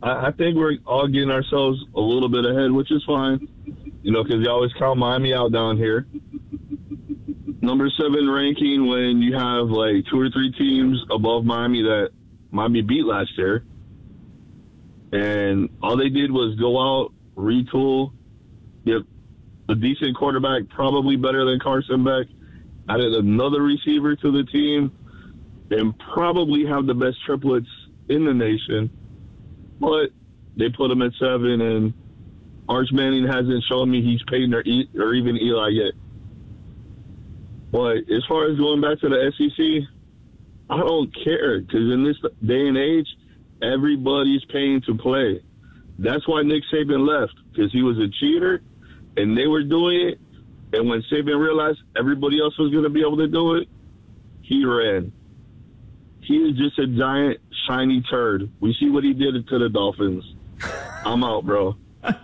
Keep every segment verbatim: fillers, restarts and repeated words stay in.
I, I think we're all getting ourselves a little bit ahead, which is fine, you know, because you always count Miami out down here. Number seven ranking when you have like two or three teams above Miami that Miami beat last year. And all they did was go out, retool, get a decent quarterback, probably better than Carson Beck, added another receiver to the team, and probably have the best triplets in the nation. But they put them at seven, and Arch Manning hasn't shown me he's Peyton or, e- or even Eli yet. But as far as going back to the S E C, I don't care, because in this day and age, everybody's paying to play. That's why Nick Saban left, because he was a cheater, and they were doing it. And when Saban realized everybody else was going to be able to do it, he ran. He is just a giant, shiny turd. We see what he did to the Dolphins. I'm out, bro.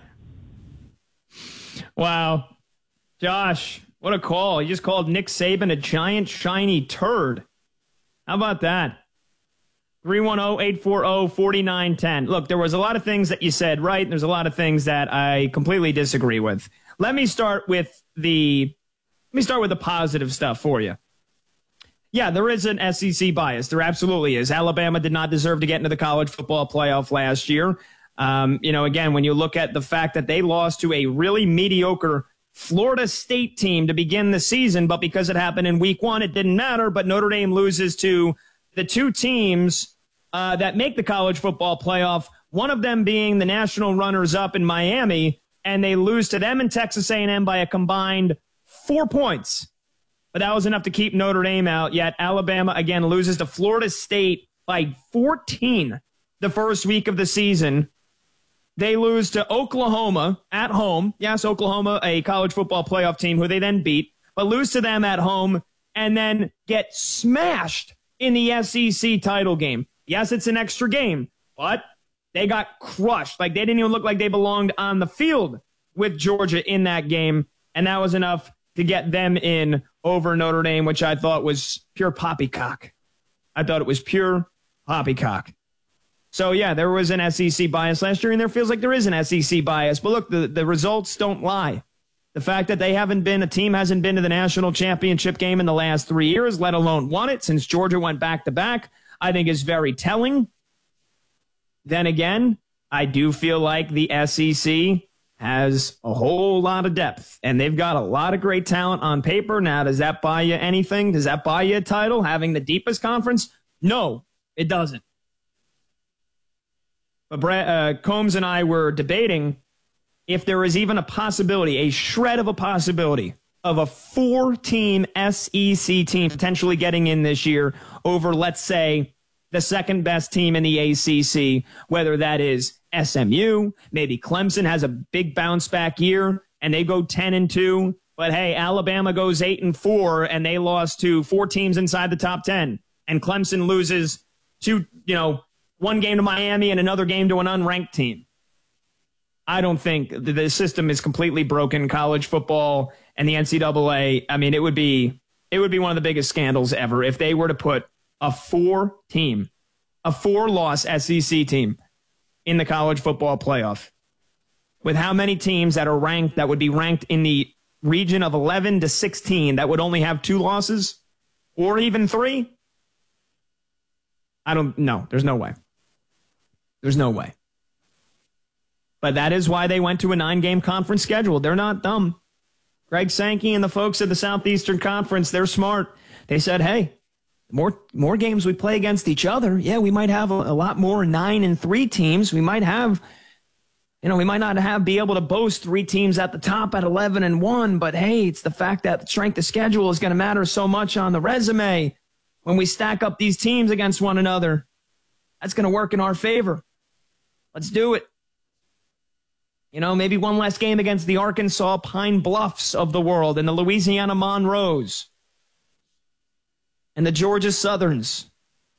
Wow. Josh, what a call. You just called Nick Saban a giant, shiny turd. How about that? three one zero, eight four zero, four nine one zero. Look, there was a lot of things that you said right, and there's a lot of things that I completely disagree with. Let me start with the let me start with the positive stuff for you. Yeah, there is an S E C bias. There absolutely is. Alabama did not deserve to get into the college football playoff last year. Um, you know, again, when you look at the fact that they lost to a really mediocre Florida State team to begin the season, but because it happened in week one, it didn't matter. But Notre Dame loses to the two teams uh, that make the college football playoff, one of them being the national runners-up in Miami, and they lose to them in Texas A and M by a combined four points. But that was enough to keep Notre Dame out, yet Alabama, again, loses to Florida State by fourteen the first week of the season. They lose to Oklahoma at home. Yes, Oklahoma, a college football playoff team who they then beat, but lose to them at home and then get smashed in the S E C title game. Yes, it's an extra game, but they got crushed. Like, they didn't even look like they belonged on the field with Georgia in that game, and that was enough to get them in over Notre Dame, which I thought was pure poppycock. I thought it was pure poppycock. So, yeah, there was an S E C bias last year, and there feels like there is an S E C bias. But, look, the, the results don't lie. The fact that they haven't been, a team hasn't been to the national championship game in the last three years, let alone won it since Georgia went back-to-back, I think is very telling. Then again, I do feel like the S E C has a whole lot of depth, and they've got a lot of great talent on paper. Now, does that buy you anything? Does that buy you a title, having the deepest conference? No, it doesn't. But Brad, uh, Combs and I were debating if there is even a possibility, a shred of a possibility, of a four-team S E C team potentially getting in this year over, let's say, the second-best team in the A C C, whether that is S M U, maybe Clemson has a big bounce-back year, and they go ten and two, but hey, Alabama goes eight and four, and they lost to four teams inside the top ten, and Clemson loses two, you know, one game to Miami and another game to an unranked team. I don't think the system is completely broken. College football and the N C double A, I mean, it would be it would be one of the biggest scandals ever if they were to put a four-team, a four-loss S E C team in the college football playoff. With how many teams that are ranked, that would be ranked in the region of eleven to sixteen, that would only have two losses or even three? I don't know. There's no way. There's no way. But that is why they went to a nine-game conference schedule. They're not dumb. Greg Sankey and the folks at the Southeastern Conference, they're smart. They said, hey, more more games we play against each other, yeah, we might have a, a lot more nine and three teams. We might have, you know, we might not have be able to boast three teams at the top at eleven and one, but hey, it's the fact that the strength of schedule is going to matter so much on the resume when we stack up these teams against one another. That's going to work in our favor. Let's do it. You know, maybe one less game against the Arkansas Pine Bluffs of the world and the Louisiana Monroes and the Georgia Southerns.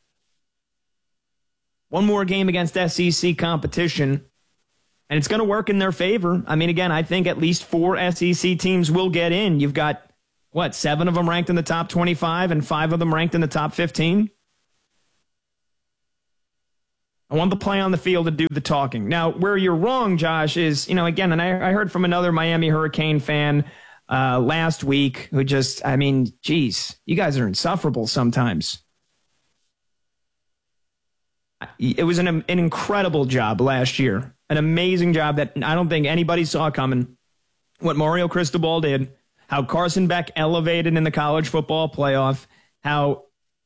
One more game against S E C competition, and it's going to work in their favor. I mean, again, I think at least four S E C teams will get in. You've got, what, seven of them ranked in the top twenty-five and five of them ranked in the top fifteen? I want the play on the field to do the talking. Now, where you're wrong, Josh, is, you know, again, and I, I heard from another Miami Hurricane fan uh, last week who just, I mean, geez, you guys are insufferable sometimes. It was an, an incredible job last year, an amazing job that I don't think anybody saw coming. What Mario Cristobal did, how Carson Beck elevated in the college football playoff, how,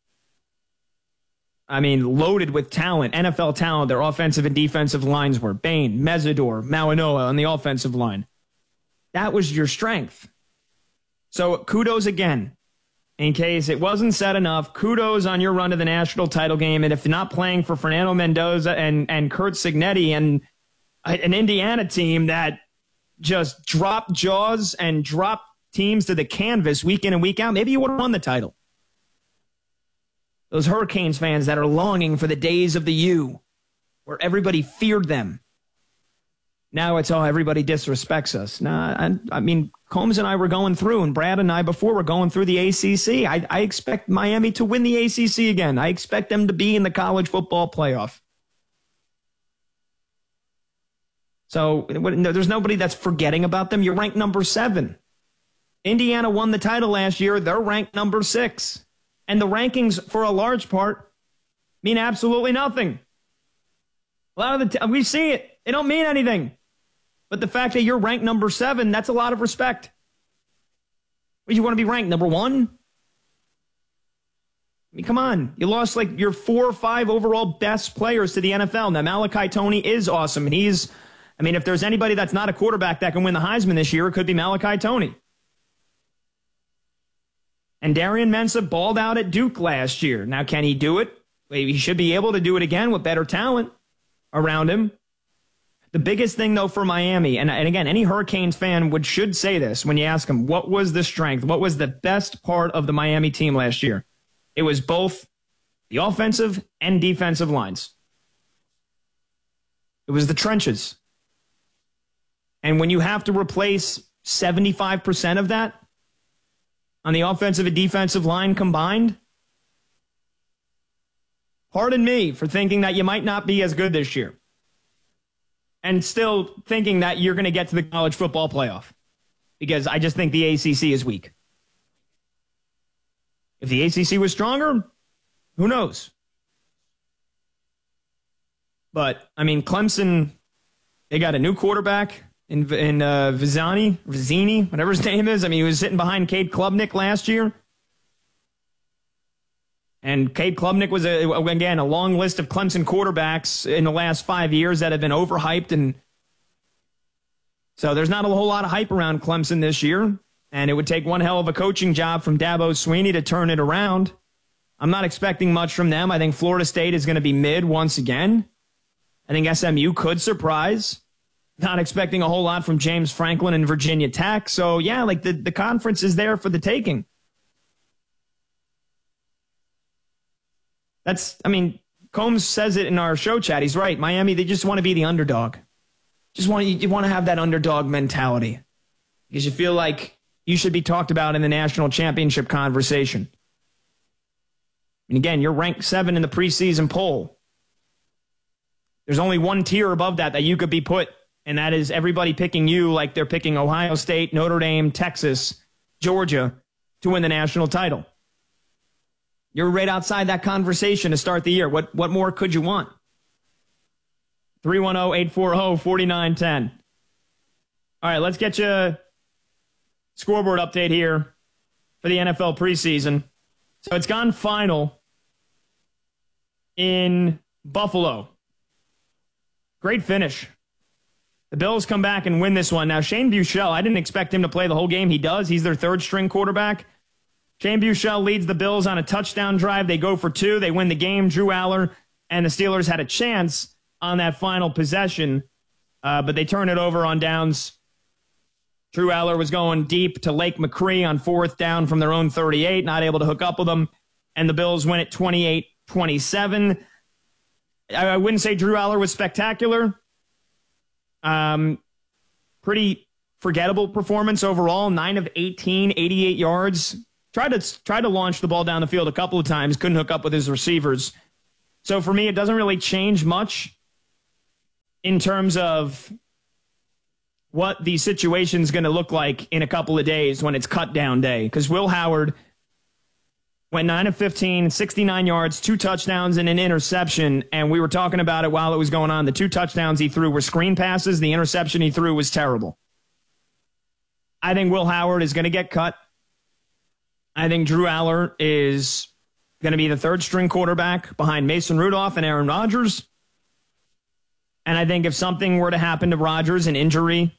I mean, loaded with talent, N F L talent, their offensive and defensive lines were Bain, Mesidor, Mauanoa on the offensive line. That was your strength. So kudos again. In case it wasn't said enough, kudos on your run to the national title game. And if not playing for Fernando Mendoza and, and Curt Cignetti and an Indiana team that just dropped jaws and dropped teams to the canvas week in and week out, maybe you would have won the title. Those Hurricanes fans that are longing for the days of the U, where everybody feared them. Now it's all everybody disrespects us. Nah, I, I mean, Combs and I were going through, and Brad and I before were going through the A C C. I, I expect Miami to win the A C C again. I expect them to be in the college football playoff. So there's nobody that's forgetting about them. You're ranked number seven. Indiana won the title last year. They're ranked number six. And the rankings, for a large part, mean absolutely nothing. A lot of the time, we see it. They don't mean anything. But the fact that you're ranked number seven, that's a lot of respect. Would you want to be ranked number one? I mean, come on. You lost like your four or five overall best players to the N F L. Now, Malachi Toney is awesome. And he's, I mean, if there's anybody that's not a quarterback that can win the Heisman this year, it could be Malachi Toney. And Darian Mensah balled out at Duke last year. Now, can he do it? He should be able to do it again with better talent around him. The biggest thing, though, for Miami, and, and again, any Hurricanes fan would should say this when you ask them, what was the strength? What was the best part of the Miami team last year? It was both the offensive and defensive lines. It was the trenches. And when you have to replace seventy-five percent of that on the offensive and defensive line combined, pardon me for thinking that you might not be as good this year. And still thinking that you're going to get to the college football playoff. Because I just think the A C C is weak. If the A C C was stronger, who knows? But, I mean, Clemson, they got a new quarterback in, in uh, Vizzani, Vizzini, whatever his name is. I mean, he was sitting behind Cade Klubnik last year. And Cade Klubnik was, a, again, a long list of Clemson quarterbacks in the last five years that have been overhyped. And so there's not a whole lot of hype around Clemson this year. And it would take one hell of a coaching job from Dabo Swinney to turn it around. I'm not expecting much from them. I think Florida State is going to be mid once again. I think S M U could surprise. Not expecting a whole lot from James Franklin and Virginia Tech. So, yeah, like the, the conference is there for the taking. That's, I mean, Combs says it in our show chat. He's right. Miami, they just want to be the underdog. Just want you, you want to have that underdog mentality because you feel like you should be talked about in the national championship conversation. And again, you're ranked seven in the preseason poll. There's only one tier above that that you could be put, and that is everybody picking you like they're picking Ohio State, Notre Dame, Texas, Georgia to win the national title. You're right outside that conversation to start the year. What what more could you want? three one zero, eight four zero, four nine one zero. All right, let's get you a scoreboard update here for the N F L preseason. So it's gone final in Buffalo. Great finish. The Bills come back and win this one. Now, Shane Buechele, I didn't expect him to play the whole game. He does. He's their third-string quarterback. Shane Buechele leads the Bills on a touchdown drive. They go for two. They win the game. Drew Aller and the Steelers had a chance on that final possession, uh, but they turn it over on downs. Drew Aller was going deep to Lake McCree on fourth down from their own thirty-eight, not able to hook up with them, and the Bills win it twenty-eight twenty-seven. I, I wouldn't say Drew Aller was spectacular. Um, pretty forgettable performance overall. nine of eighteen, eighty-eight yards. Tried to tried to launch the ball down the field a couple of times. Couldn't hook up with his receivers. So for me, it doesn't really change much in terms of what the situation's going to look like in a couple of days when it's cut down day. Because Will Howard went nine of fifteen, sixty-nine yards, two touchdowns, and an interception. And we were talking about it while it was going on. The two touchdowns he threw were screen passes. The interception he threw was terrible. I think Will Howard is going to get cut. I think Drew Aller is going to be the third string quarterback behind Mason Rudolph and Aaron Rodgers. And I think if something were to happen to Rodgers, an injury,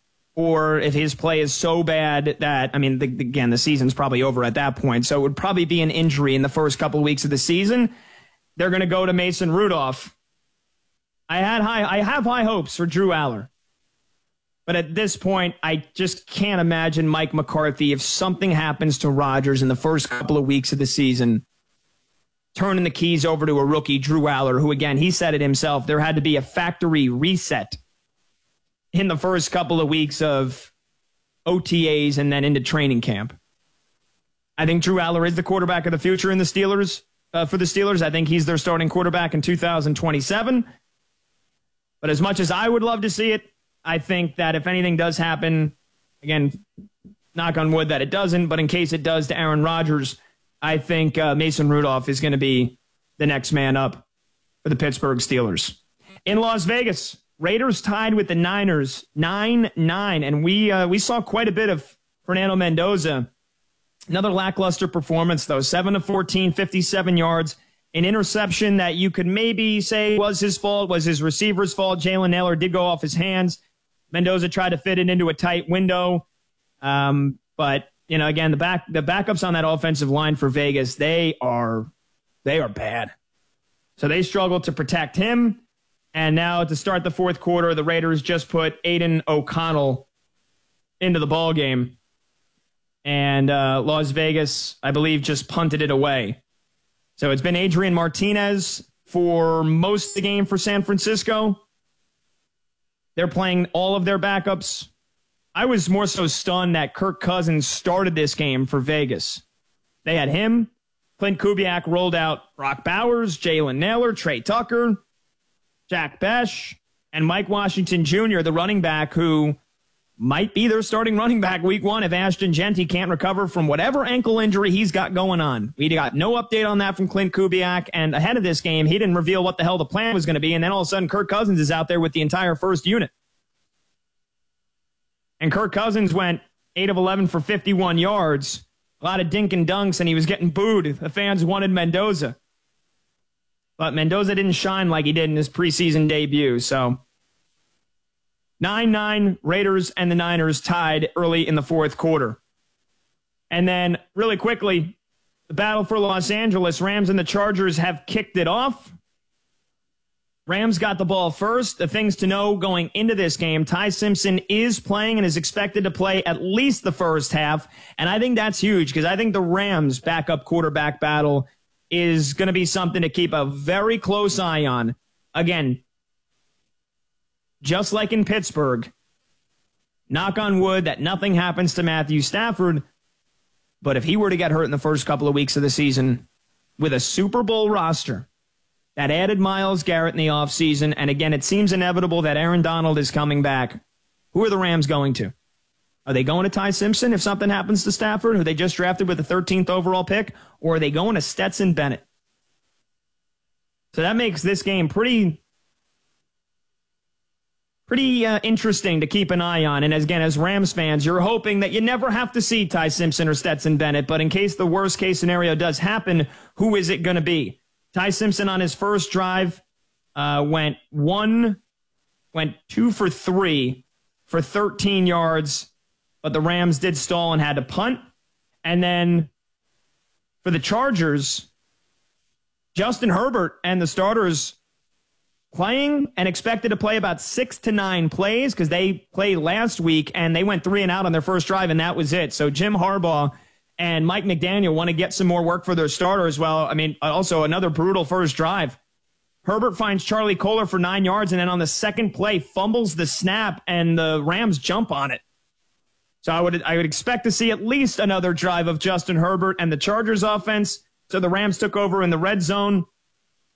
or if his play is so bad that, I mean, the, again, the season's probably over at that point, so it would probably be an injury in the first couple of weeks of the season, they're going to go to Mason Rudolph. I had high, I have high hopes for Drew Aller. But at this point, I just can't imagine Mike McCarthy, if something happens to Rodgers in the first couple of weeks of the season, turning the keys over to a rookie, Drew Aller, who, again, he said it himself, there had to be a factory reset in the first couple of weeks of O T As and then into training camp. I think Drew Aller is the quarterback of the future in the Steelers. Uh, for the Steelers, I think he's their starting quarterback in two thousand twenty-seven. But as much as I would love to see it, I think that if anything does happen, again, knock on wood that it doesn't, but in case it does to Aaron Rodgers, I think uh, Mason Rudolph is going to be the next man up for the Pittsburgh Steelers. In Las Vegas, Raiders tied with the Niners nine nine, and we uh, we saw quite a bit of Fernando Mendoza. Another lackluster performance, though. seven of fourteen, fifty-seven yards, an interception that you could maybe say was his fault, was his receiver's fault. Jalen Nailor did go off his hands. Mendoza tried to fit it into a tight window. Um, but, you know, again, the back the backups on that offensive line for Vegas, they are they are bad. So they struggled to protect him. And now to start the fourth quarter, the Raiders just put Aiden O'Connell into the ball game. And uh, Las Vegas, I believe, just punted it away. So it's been Adrian Martinez for most of the game for San Francisco. They're playing all of their backups. I was more so stunned that Kirk Cousins started this game for Vegas. They had him. Clint Kubiak rolled out Brock Bowers, Jalen Nailor, Trey Tucker, Jack Besh, and Mike Washington Junior, the running back who might be their starting running back week one if Ashton Genty can't recover from whatever ankle injury he's got going on. We got no update on that from Clint Kubiak, and ahead of this game, he didn't reveal what the hell the plan was going to be, and then all of a sudden, Kirk Cousins is out there with the entire first unit. And Kirk Cousins went eight of eleven for fifty-one yards, a lot of dink and dunks, and he was getting booed. The fans wanted Mendoza. But Mendoza didn't shine like he did in his preseason debut, so nine nine, Raiders and the Niners tied early in the fourth quarter. And then, really quickly, the battle for Los Angeles, Rams and the Chargers have kicked it off. Rams got the ball first. The things to know going into this game, Ty Simpson is playing and is expected to play at least the first half. And I think that's huge because I think the Rams' backup quarterback battle is going to be something to keep a very close eye on. Again, just like in Pittsburgh, knock on wood that nothing happens to Matthew Stafford, but if he were to get hurt in the first couple of weeks of the season with a Super Bowl roster that added Myles Garrett in the offseason, and again, it seems inevitable that Aaron Donald is coming back, who are the Rams going to? Are they going to Ty Simpson if something happens to Stafford, who they just drafted with the thirteenth overall pick, or are they going to Stetson Bennett? So that makes this game pretty... Pretty uh, interesting to keep an eye on. And as, again, as Rams fans, you're hoping that you never have to see Ty Simpson or Stetson Bennett. But in case the worst case scenario does happen, who is it going to be? Ty Simpson on his first drive uh, went one, went two for three for thirteen yards. But the Rams did stall and had to punt. And then for the Chargers, Justin Herbert and the starters playing and expected to play about six to nine plays because they played last week and they went three and out on their first drive and that was it. So Jim Harbaugh and Mike McDaniel want to get some more work for their starter as well. I mean, also another brutal first drive. Herbert finds Charlie Kolar for nine yards and then on the second play fumbles the snap and the Rams jump on it. So I would I would expect to see at least another drive of Justin Herbert and the Chargers offense. So the Rams took over in the red zone.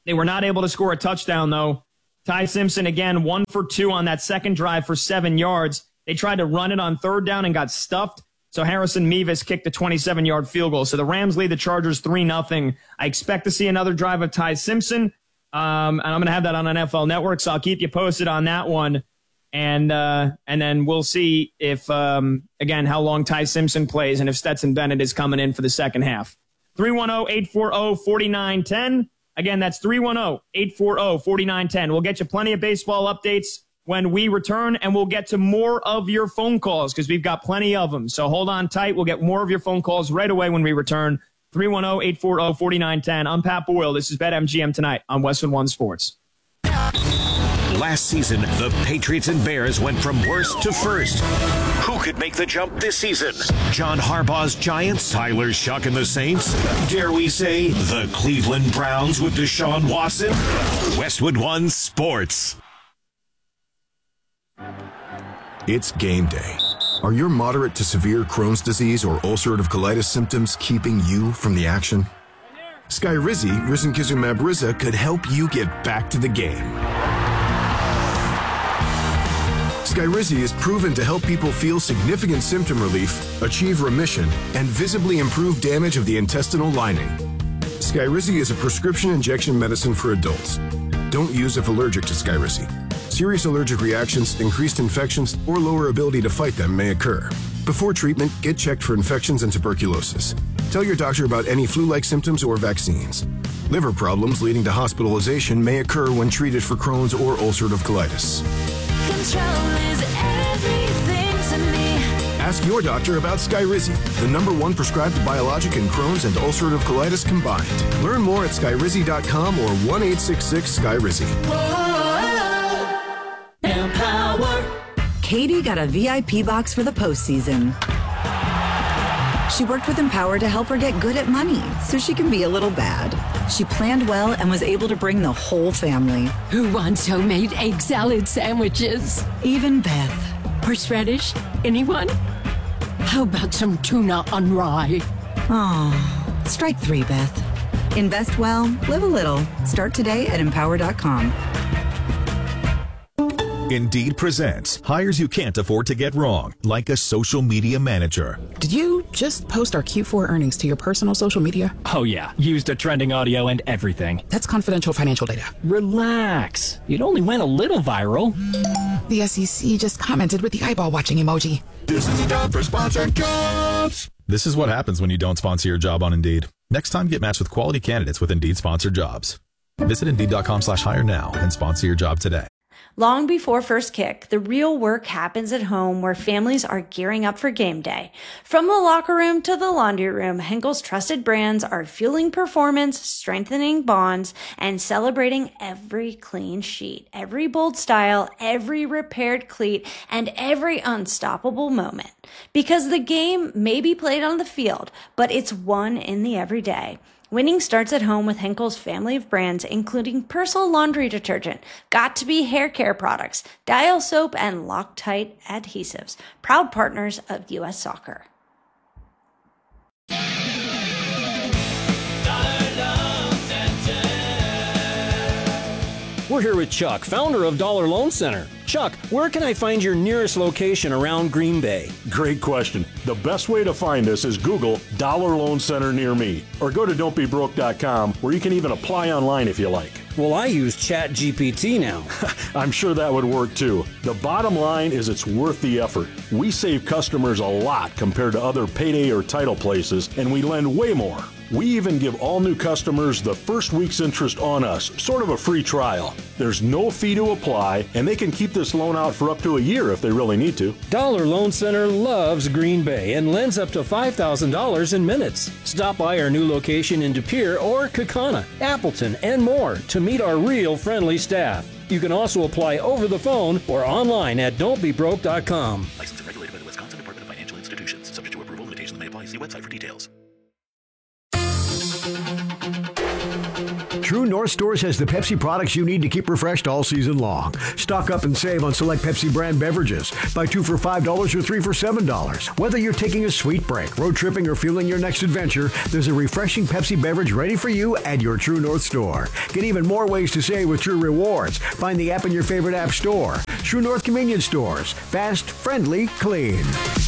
They were not able to score a touchdown, though. Ty Simpson, again, one for two on that second drive for seven yards. They tried to run it on third down and got stuffed. So Harrison Mevis kicked a twenty-seven-yard field goal. So the Rams lead the Chargers three nothing. I expect to see another drive of Ty Simpson. Um, and I'm going to have that on N F L Network, so I'll keep you posted on that one. And uh, and then we'll see if, um, again, how long Ty Simpson plays and if Stetson Bennett is coming in for the second half. three one zero, eight four zero, four nine one zero. Again, that's three one zero, eight four zero, four nine one zero. We'll get you plenty of baseball updates when we return, and we'll get to more of your phone calls because we've got plenty of them. So hold on tight. We'll get more of your phone calls right away when we return. three one zero, eight four zero, four nine one zero. I'm Pat Boyle. This is BetMGM Tonight on Westwood One Sports. Last season, the Patriots and Bears went from worst to first. Who could make the jump this season? John Harbaugh's Giants? Tyler Shuck and the Saints? Dare we say the Cleveland Browns with Deshaun Watson? Westwood One Sports. It's game day. Are your moderate to severe Crohn's disease or ulcerative colitis symptoms keeping you from the action? Skyrizi, risankizumab Riza, could help you get back to the game. Skyrizi is proven to help people feel significant symptom relief, achieve remission, and visibly improve damage of the intestinal lining. Skyrizi is a prescription injection medicine for adults. Don't use if allergic to Skyrizi. Serious allergic reactions, increased infections, or lower ability to fight them may occur. Before treatment, get checked for infections and tuberculosis. Tell your doctor about any flu-like symptoms or vaccines. Liver problems leading to hospitalization may occur when treated for Crohn's or ulcerative colitis. Control is everything to me. Ask your doctor about Skyrizi, the number one prescribed biologic in Crohn's and ulcerative colitis combined. Learn more at skyrizi dot com or one eight six six Skyrizi. Empower. Katie got a V I P box for the postseason. She worked with Empower to help her get good at money so she can be a little bad. She planned well and was able to bring the whole family. Who wants homemade egg salad sandwiches? Even Beth. Horseradish? Anyone? How about some tuna on rye? Oh, strike three, Beth. Invest well, live a little. Start today at empower dot com. Indeed presents hires you can't afford to get wrong, like a social media manager. Did you just post our Q four earnings to your personal social media? Oh yeah, used a trending audio and everything. That's confidential financial data. Relax. It only went a little viral. The S E C just commented with the eyeball watching emoji. This is the job for sponsored jobs. This is what happens when you don't sponsor your job on Indeed. Next time, get matched with quality candidates with Indeed sponsored jobs. Visit Indeed dot com slash hire now and sponsor your job today. Long before first kick, the real work happens at home where families are gearing up for game day. From the locker room to the laundry room, Henkel's trusted brands are fueling performance, strengthening bonds, and celebrating every clean sheet, every bold style, every repaired cleat, and every unstoppable moment. Because the game may be played on the field, but it's won in the everyday. Winning starts at home with Henkel's family of brands, including Persil laundry detergent, Got to Be hair care products, Dial soap, and Loctite adhesives. Proud partners of U S Soccer. We're here with Chuck, founder of Dollar Loan Center. Chuck, where can I find your nearest location around Green Bay? Great question. The best way to find us is Google Dollar Loan Center near me, or go to don't be broke dot com, where you can even apply online if you like. Well, I use Chat G P T now. I'm sure that would work too. The bottom line is it's worth the effort. We save customers a lot compared to other payday or title places, and we lend way more. We even give all new customers the first week's interest on us, sort of a free trial. There's no fee to apply, and they can keep this loan out for up to a year if they really need to. Dollar Loan Center loves Green Bay and lends up to five thousand dollars in minutes. Stop by our new location in De Pere or Kaukauna, Appleton, and more to meet our real friendly staff. You can also apply over the phone or online at don't be broke dot com. Licensed and regulated by the Wisconsin Department of Financial Institutions. Subject to approval, limitations may apply. See website for details. True North North Stores has the Pepsi products you need to keep refreshed all season long. Stock up and save on select Pepsi brand beverages. Buy two for five dollars or three for seven dollars. Whether you're taking a sweet break, road tripping, or fueling your next adventure, there's a refreshing Pepsi beverage ready for you at your True North store. Get even more ways to save with True Rewards. Find the app in your favorite app store. True North Convenience Stores. Fast, friendly, clean.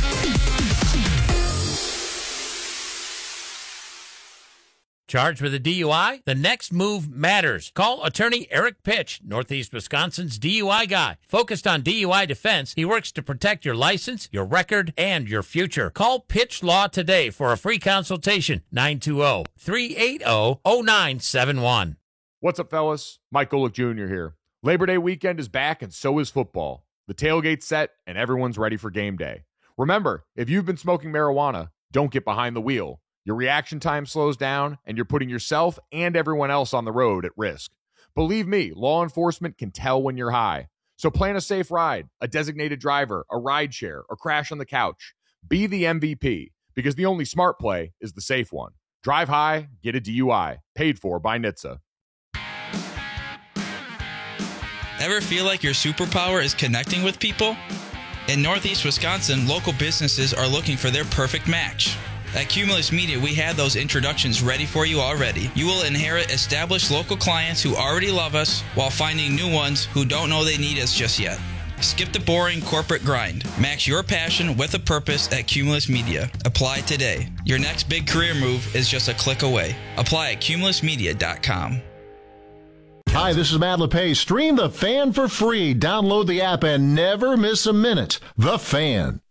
Charged with a D U I? The next move matters. Call attorney Eric Pitch, Northeast Wisconsin's D U I guy. Focused on D U I defense, he works to protect your license, your record, and your future. Call Pitch Law today for a free consultation. nine two zero, three eight zero, zero nine seven one. What's up, fellas? Mike Golick Junior here. Labor Day weekend is back, and so is football. The tailgate's set, and everyone's ready for game day. Remember, if you've been smoking marijuana, don't get behind the wheel. Your reaction time slows down, and you're putting yourself and everyone else on the road at risk. Believe me, law enforcement can tell when you're high. So plan a safe ride, a designated driver, a ride share, or crash on the couch. Be the M V P, because the only smart play is the safe one. Drive high, get a D U I. Paid for by N H T S A. Ever feel like your superpower is connecting with people? In Northeast Wisconsin, local businesses are looking for their perfect match. At Cumulus Media, we have those introductions ready for you already. You will inherit established local clients who already love us while finding new ones who don't know they need us just yet. Skip the boring corporate grind. Match your passion with a purpose at Cumulus Media. Apply today. Your next big career move is just a click away. Apply at cumulus media dot com. Hi, this is Matt LePay. Stream The Fan for free. Download the app and never miss a minute. The Fan.